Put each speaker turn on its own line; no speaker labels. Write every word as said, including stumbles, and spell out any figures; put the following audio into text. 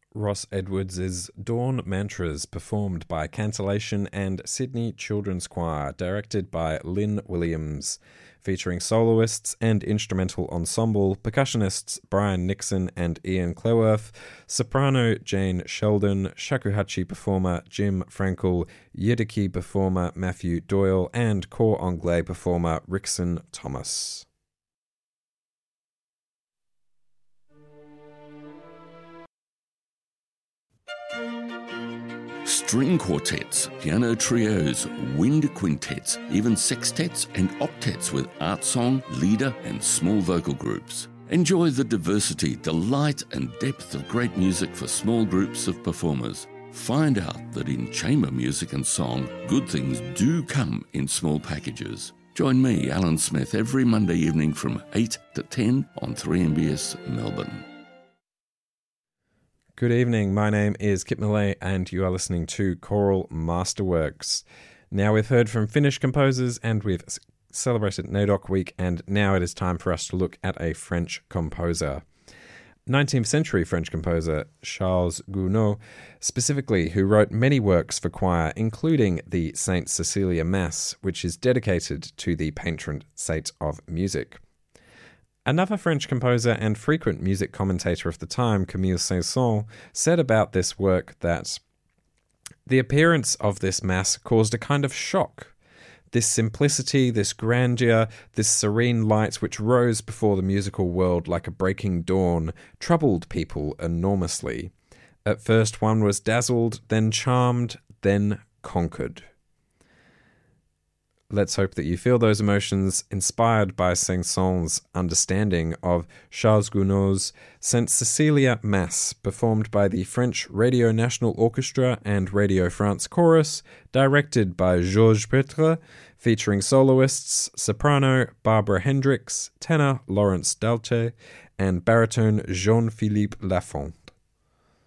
Ross Edwards' Dawn Mantras, performed by Cantillation and Sydney Children's Choir, directed by Lynn Williams, featuring soloists and instrumental ensemble, percussionists Brian Nixon and Ian Cleworth, soprano Jane Sheldon, shakuhachi performer Jim Frankel, yidaki performer Matthew Doyle, and cor anglais performer Rickson Thomas.
String quartets, piano trios, wind quintets, even sextets and octets with art song, leader and small vocal groups. Enjoy the diversity, delight and depth of great music for small groups of performers. Find out that in chamber music and song, good things do come in small packages. Join me, Alan Smith, every Monday evening from eight to ten on three M B S Melbourne.
Good evening, my name is Kip Millay and you are listening to Choral Masterworks. Now we've heard from Finnish composers and we've celebrated NAIDOC Week, and now it is time for us to look at a French composer. nineteenth century French composer Charles Gounod, specifically, who wrote many works for choir, including the Saint Cecilia Mass, which is dedicated to the patron saint of music. Another French composer and frequent music commentator of the time, Camille Saint-Saëns, said about this work that the appearance of this mass caused a kind of shock. This simplicity, this grandeur, this serene light which rose before the musical world like a breaking dawn, troubled people enormously. At first one was dazzled, then charmed, then conquered. Let's hope that you feel those emotions inspired by Saint-Saëns' understanding of Charles Gounod's Saint Cecilia Mass, performed by the French Radio National Orchestra and Radio France Chorus, directed by Georges Petre, featuring soloists soprano Barbara Hendricks, tenor Laurence Dalche, and baritone Jean-Philippe Lafont,